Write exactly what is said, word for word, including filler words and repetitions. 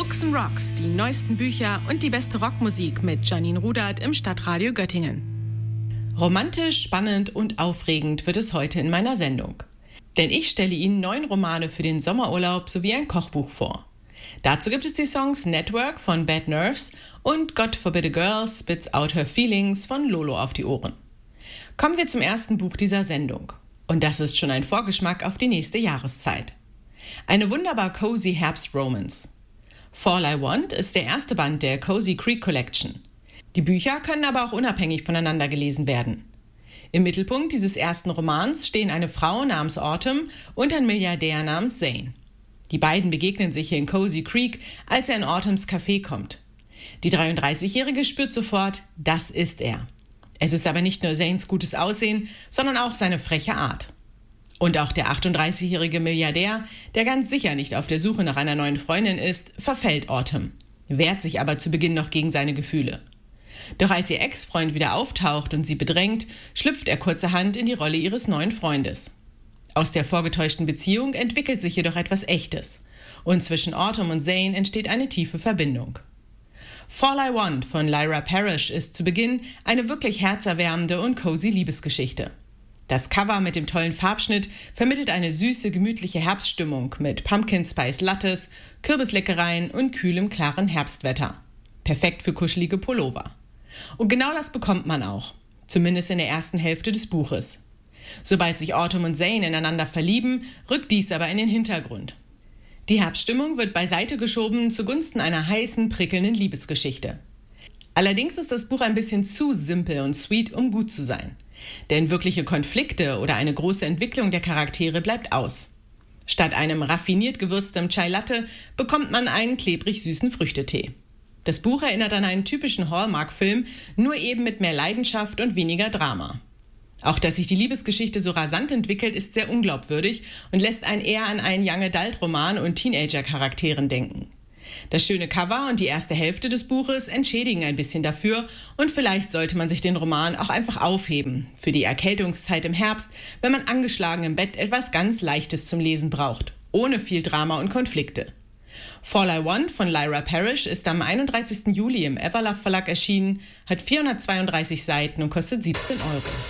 Books and Rocks, die neuesten Bücher und die beste Rockmusik mit Janine Rudert im Stadtradio Göttingen. Romantisch, spannend und aufregend wird es heute in meiner Sendung. Denn ich stelle Ihnen neun Romane für den Sommerurlaub sowie ein Kochbuch vor. Dazu gibt es die Songs Network von Bad Nerves und God Forbid a Girl Spits Out Her Feelings von Lolo auf die Ohren. Kommen wir zum ersten Buch dieser Sendung. Und das ist schon ein Vorgeschmack auf die nächste Jahreszeit. Eine wunderbar cozy Herbst-Romance. Fall I Want ist der erste Band der Cozy Creek Collection. Die Bücher können aber auch unabhängig voneinander gelesen werden. Im Mittelpunkt dieses ersten Romans stehen eine Frau namens Autumn und ein Milliardär namens Zane. Die beiden begegnen sich hier in Cozy Creek, als er in Autumns Café kommt. Die dreiunddreißigjährige spürt sofort, das ist er. Es ist aber nicht nur Zanes gutes Aussehen, sondern auch seine freche Art. Und auch der achtunddreißigjährige Milliardär, der ganz sicher nicht auf der Suche nach einer neuen Freundin ist, verfällt Autumn, wehrt sich aber zu Beginn noch gegen seine Gefühle. Doch als ihr Ex-Freund wieder auftaucht und sie bedrängt, schlüpft er kurzerhand in die Rolle ihres neuen Freundes. Aus der vorgetäuschten Beziehung entwickelt sich jedoch etwas Echtes. Und zwischen Autumn und Zane entsteht eine tiefe Verbindung. Fall I Want von Lyra Parrish ist zu Beginn eine wirklich herzerwärmende und cozy Liebesgeschichte. Das Cover mit dem tollen Farbschnitt vermittelt eine süße, gemütliche Herbststimmung mit Pumpkin Spice Lattes, Kürbisleckereien und kühlem, klaren Herbstwetter. Perfekt für kuschelige Pullover. Und genau das bekommt man auch, zumindest in der ersten Hälfte des Buches. Sobald sich Autumn und Zane ineinander verlieben, rückt dies aber in den Hintergrund. Die Herbststimmung wird beiseite geschoben zugunsten einer heißen, prickelnden Liebesgeschichte. Allerdings ist das Buch ein bisschen zu simpel und sweet, um gut zu sein. Denn wirkliche Konflikte oder eine große Entwicklung der Charaktere bleibt aus. Statt einem raffiniert gewürztem Chai Latte bekommt man einen klebrig süßen Früchtetee. Das Buch erinnert an einen typischen Hallmark-Film, nur eben mit mehr Leidenschaft und weniger Drama. Auch dass sich die Liebesgeschichte so rasant entwickelt, ist sehr unglaubwürdig und lässt einen eher an einen Young Adult-Roman und Teenager-Charakteren denken. Das schöne Cover und die erste Hälfte des Buches entschädigen ein bisschen dafür und vielleicht sollte man sich den Roman auch einfach aufheben für die Erkältungszeit im Herbst, wenn man angeschlagen im Bett etwas ganz Leichtes zum Lesen braucht, ohne viel Drama und Konflikte. Fall I Want von Lyra Parrish ist am einunddreißigsten Juli im Everlove Verlag erschienen, hat vierhundertzweiunddreißig Seiten und kostet siebzehn Euro.